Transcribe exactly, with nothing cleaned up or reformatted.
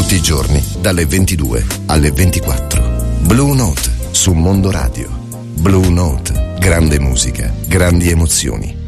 tutti i giorni dalle ventidue alle ventiquattro. Blue Note su Mondo Radio. Blue Note, grande musica, grandi emozioni.